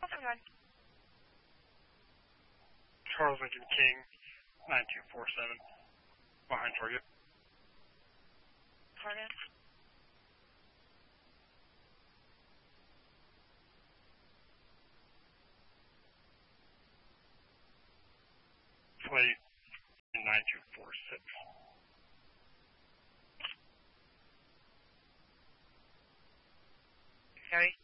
Charles Lincoln King, 9247, behind target. Target. Plate 9246. Harry.